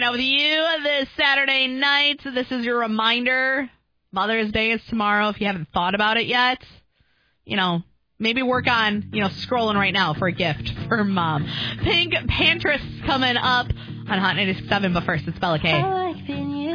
Now with you this Saturday night, this is your reminder. Mother's Day is tomorrow. If you haven't thought about it yet, maybe work on, scrolling right now for a gift for mom. Pink Pantress coming up on Hot 97, but first it's Bella K.